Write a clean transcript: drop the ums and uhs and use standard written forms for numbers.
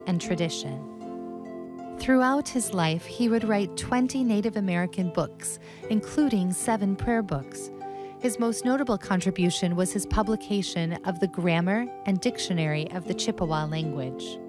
and tradition. Throughout his life, he would write 20 Native American books, including 7 prayer books. His most notable contribution was his publication of the Grammar and Dictionary of the Chippewa Language.